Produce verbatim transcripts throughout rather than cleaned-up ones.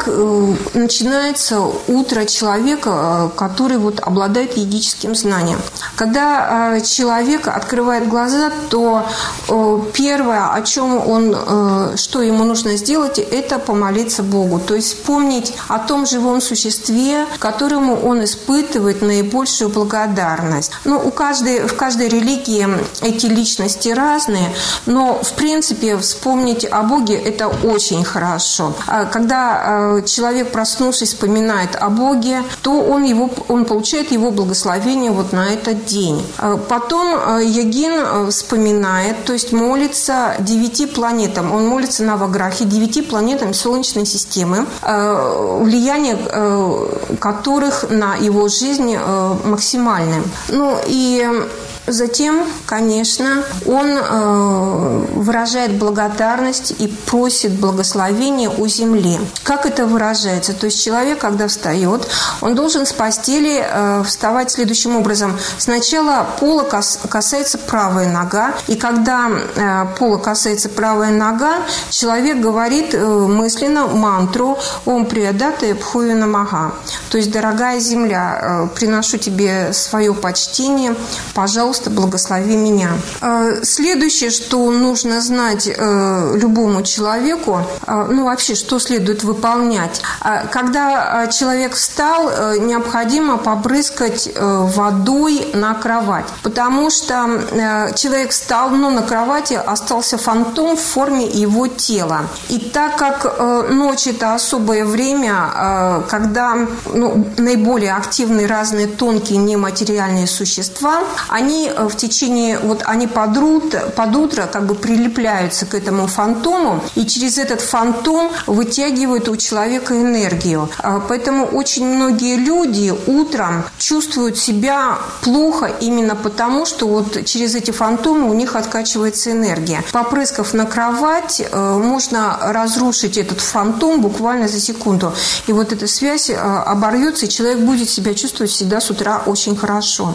э, начинается утро человека, который вот обладает йогическим знанием. Когда э, человек открывает глаза, то э, первое, о чем он, э, что ему нужно сделать, это помолиться Богу. То есть вспомнить о том живом существе, которому он испытывает наибольшую благодарность. Ну, у каждой, в каждой религии эти личности разные, но, в принципе, вспомнить о Боге – это очень хорошо. Когда человек, проснувшись, вспоминает о Боге, то он, его, он получает его благословение вот на этот день. Потом йогин вспоминает, то есть молится девяти планетам. Он молится Наваграхе, девяти планетам Солнечной системы, влияние которых на его жизнь максимальное. Ну и затем, конечно, он э, выражает благодарность и просит благословения у земли. Как это выражается? То есть человек, когда встает, он должен с постели э, вставать следующим образом. Сначала пола кас- касается правая нога, и когда э, пола касается правая нога, человек говорит э, мысленно мантру «Ом Приядате Пхуви Намаха». То есть, дорогая земля, э, приношу тебе свое почтение, пожалуйста, благослови меня. Следующее, что нужно знать любому человеку, ну вообще, что следует выполнять. Когда человек встал, необходимо побрызгать водой на кровать, потому что человек встал, но на кровати остался фантом в форме его тела. И так как ночь – это особое время, когда ну, наиболее активны разные тонкие нематериальные существа, они в течение, вот они под, под утро как бы прилепляются к этому фантому, и через этот фантом вытягивают у человека энергию. Поэтому очень многие люди утром чувствуют себя плохо именно потому, что вот через эти фантомы у них откачивается энергия. Попрыскав на кровать, можно разрушить этот фантом буквально за секунду. И вот эта связь оборвется, и человек будет себя чувствовать всегда с утра очень хорошо.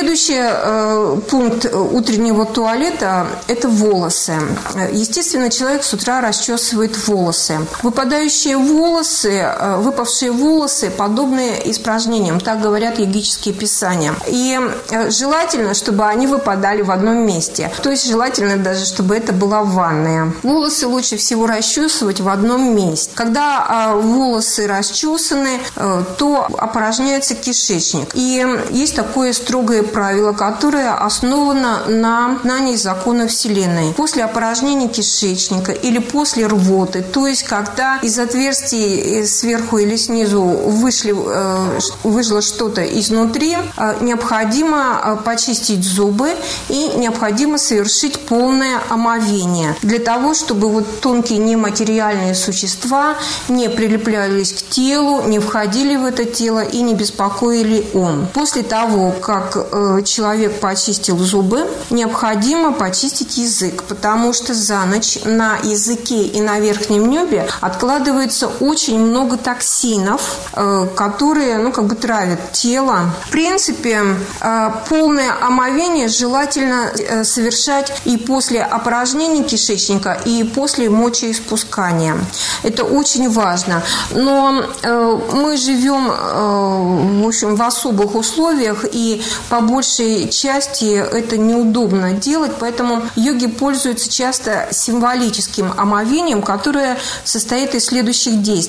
Следующее пункт утреннего туалета – это волосы. Естественно, человек с утра расчесывает волосы. Выпадающие волосы, выпавшие волосы подобны испражнениям, так говорят йогические писания. И желательно, чтобы они выпадали в одном месте. То есть желательно даже, чтобы это была ванная. Волосы лучше всего расчесывать в одном месте. Когда волосы расчесаны, то опорожняется кишечник. И есть такое строгое правило, которое основано на знании закона Вселенной. После опорожнения кишечника или после рвоты, то есть когда из отверстий сверху или снизу вышли, вышло что-то изнутри, необходимо почистить зубы и необходимо совершить полное омовение для того, чтобы вот тонкие нематериальные существа не прилеплялись к телу, не входили в это тело и не беспокоили ум. После того, как человек почистил зубы, необходимо почистить язык, потому что за ночь на языке и на верхнем небе откладывается очень много токсинов, которые, ну, как бы травят тело. В принципе, полное омовение желательно совершать и после опорожнения кишечника, и после мочеиспускания. Это очень важно. Но мы живем, в общем, в особых условиях, и по большей части это неудобно делать, поэтому йоги пользуются часто символическим омовением, которое состоит из следующих действий.